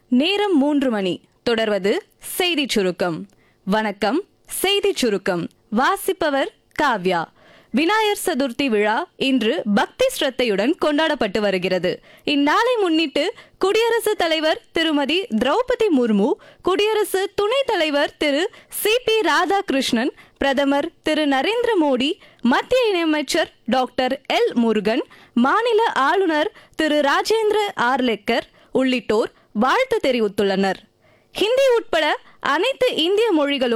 நேரம் 3 மணி. தொடர்வது செய்தி சுருக்கம். வணக்கம். செய்தி சுருக்கம் வாசிப்பவர் காவ்யா. விநாயகர் சதுர்த்தி விழா இன்று பக்தி ஸ்ரத்தையுடன் கொண்டாடப்பட்டு வருகிறது. இந்நாளை முன்னிட்டு குடியரசுத் தலைவர் திருமதி திரௌபதி முர்மு, குடியரசு துணைத் தலைவர் திரு சி.பி. ராதாகிருஷ்ணன், பிரதமர் திரு நரேந்திர மோடி, மத்திய இணையமைச்சர் டாக்டர் எல். முருகன், மாநில ஆளுநர் திரு ராஜேந்திர ஆர்லெக்கர் உள்ளிட்டோர் வாழ்த்து தெரிவித்துள்ளனர். ஹிந்தி உட்பட அனைத்து இந்திய மொழிகளும்